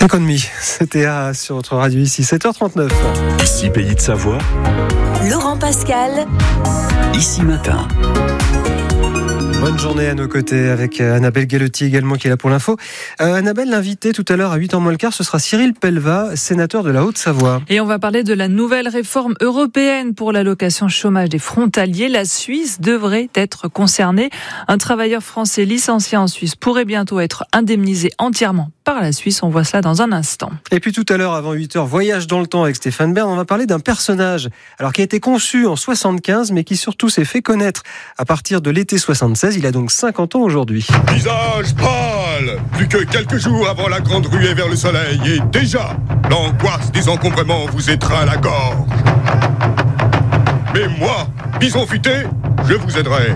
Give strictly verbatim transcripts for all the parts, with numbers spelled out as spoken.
Economy, c'était à, sur votre radio ici, sept heures trente-neuf. Ici Pays de Savoie. Laurent Pascal. Ici Matin. Bonne journée à nos côtés avec Annabelle Galetti également qui est là pour l'info. Euh, Annabelle, l'invité tout à l'heure à huit heures moins le quart, ce sera Cyril Pellevat, sénateur de la Haute-Savoie. Et on va parler de la nouvelle réforme européenne pour l'allocation chômage des frontaliers. La Suisse devrait être concernée. Un travailleur français licencié en Suisse pourrait bientôt être indemnisé entièrement par la Suisse. On voit cela dans un instant. Et puis tout à l'heure, avant huit heures, voyage dans le temps avec Stéphane Bern. On va parler d'un personnage alors qui a été conçu en soixante-quinze, mais qui surtout s'est fait connaître à partir de l'été soixante-seize. Il a donc cinquante ans aujourd'hui. Visage pâle, plus que quelques jours avant la grande ruée vers le soleil. Et déjà, l'angoisse des encombrements vous étreint la gorge. Mais moi, Bison Futé, je vous aiderai.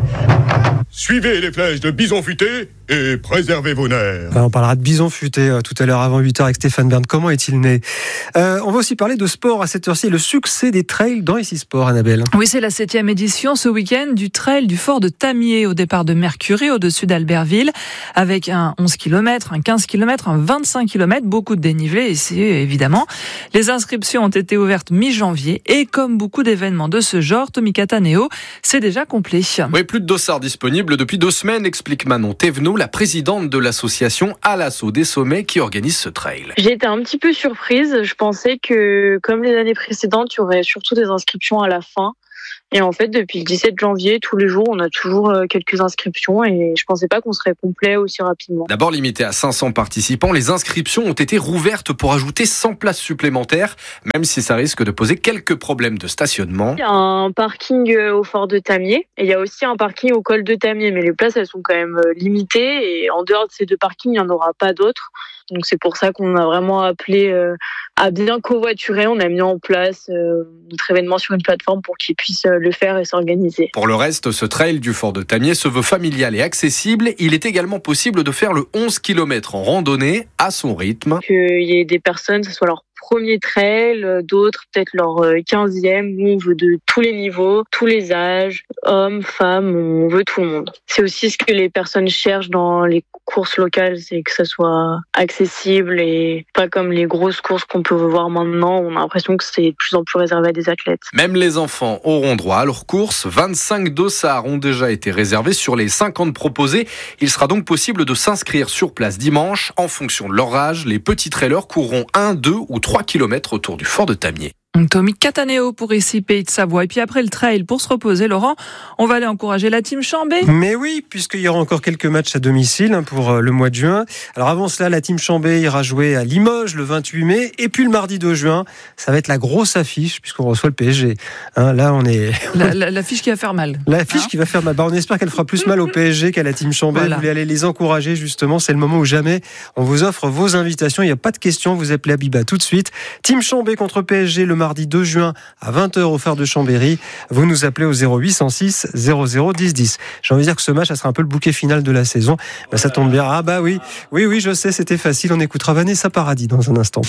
Suivez les flèches de Bison Futé et préservez vos nerfs. Enfin, on parlera de Bison Futé euh, tout à l'heure avant huit heures avec Stéphane Bern. Comment est-il né ? euh, On va aussi parler de sport à cette heure-ci. Le succès des trails dans Ici Sport, Annabelle. Oui, c'est la septième édition ce week-end du trail du fort de Tamier au départ de Mercury au-dessus d'Albertville avec un onze kilomètres, un quinze kilomètres, un vingt-cinq kilomètres, beaucoup de dénivelé ici évidemment. Les inscriptions ont été ouvertes mi-janvier et comme beaucoup d'événements de ce genre, Tommy Cataneo, c'est déjà complet. Oui, plus de dossards disponibles depuis deux semaines, explique Manon Thévenot, la présidente de l'association À l'Assaut des Sommets qui organise ce trail. J'ai été un petit peu surprise. Je pensais que, comme les années précédentes, il y aurait surtout des inscriptions à la fin. Et en fait, depuis le dix-sept janvier, tous les jours, on a toujours quelques inscriptions et je pensais pas qu'on serait complet aussi rapidement. D'abord limité à cinq cents participants, les inscriptions ont été rouvertes pour ajouter cent places supplémentaires, même si ça risque de poser quelques problèmes de stationnement. Il y a un parking au fort de Tamier et il y a aussi un parking au col de Tamier, mais les places, elles sont quand même limitées et en dehors de ces deux parkings, il n'y en aura pas d'autres. Donc c'est pour ça qu'on a vraiment appelé euh, à bien covoiturer. On a mis en place euh, notre événement sur une plateforme pour qu'ils puissent euh, le faire et s'organiser. Pour le reste, ce trail du fort de Tamier se veut familial et accessible. Il est également possible de faire le onze kilomètres en randonnée à son rythme. Qu'il y ait des personnes, que ce soit leur premier trail, d'autres peut-être leur quinzième. Nous, on veut de tous les niveaux, tous les âges, hommes, femmes, on veut tout le monde. C'est aussi ce que les personnes cherchent dans les courses locales, c'est que ça soit accessible et pas comme les grosses courses qu'on peut voir maintenant. On a l'impression que c'est de plus en plus réservé à des athlètes. Même les enfants auront droit à leur course. vingt-cinq dossards ont déjà été réservés sur les cinquante proposés. Il sera donc possible de s'inscrire sur place dimanche. En fonction de leur âge, les petits trailers courront un, deux ou trois kilomètres autour du fort de Tamier. Tommy Cataneo pour Ici Pays de Savoie. Et puis après le trail, pour se reposer, Laurent, on va aller encourager la team Chambé. Mais oui, puisqu'il y aura encore quelques matchs à domicile hein, pour le mois de juin. Alors avant cela, la team Chambé ira jouer à Limoges le vingt-huit mai. Et puis le mardi deux juin, ça va être la grosse affiche puisqu'on reçoit le P S G. Hein, là, on est... La, la, l'affiche qui va faire mal. L'affiche hein qui va faire mal. Bah, on espère qu'elle fera plus mal au P S G qu'à la team Chambé. Voilà. Vous voulez aller les encourager justement. C'est le moment où jamais on vous offre vos invitations. Il n'y a pas de question. Vous appelez Abiba tout de suite. Team Chambé contre P S G le mardi deux juin. À vingt heures au phare de Chambéry, vous nous appelez au zéro huit cent six zéro zéro dix dix. J'ai envie de dire que ce match, ça sera un peu le bouquet final de la saison. Bah, ça tombe bien. Ah bah oui, oui, oui, je sais, c'était facile. On écoutera Vanessa Paradis dans un instant.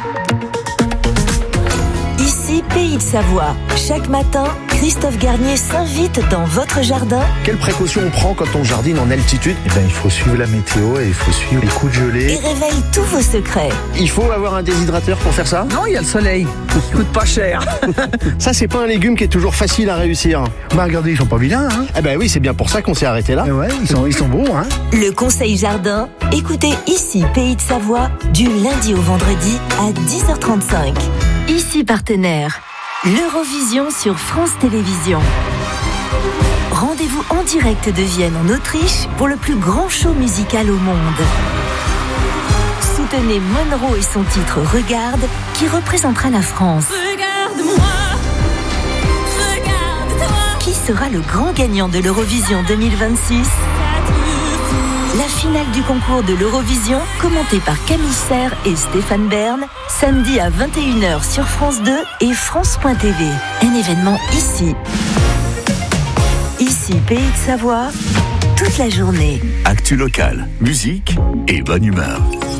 Ici, Pays de Savoie. Chaque matin, Christophe Garnier s'invite dans votre jardin. Quelles précautions on prend quand on jardine en altitude ? Eh ben, il faut suivre la météo et il faut suivre les coups de gelée. Et révèle tous vos secrets. Il faut avoir un déshydrateur pour faire ça ? Non, il y a le soleil. Il coûte pas cher. Ça, c'est pas un légume qui est toujours facile à réussir. Bah, regardez, ils sont pas vilains, hein ? Eh ben oui, c'est bien pour ça qu'on s'est arrêté là. Eh ouais, ils sont, ils sont beaux, hein ? Le conseil jardin, écoutez Ici, Pays de Savoie, du lundi au vendredi à dix heures trente-cinq. Ici, partenaire. L'Eurovision sur France Télévisions. Rendez-vous en direct de Vienne en Autriche pour le plus grand show musical au monde. Soutenez Monroe et son titre Regarde qui représentera la France. Regarde-moi, regarde-toi. Qui sera le grand gagnant de l'Eurovision deux mille vingt-six ? La finale du concours de l'Eurovision, commentée par Camille Serre et Stéphane Bern, samedi à vingt et une heures sur France deux et France point T V. Un événement ici. Ici, Pays de Savoie, toute la journée. Actu locale, musique et bonne humeur.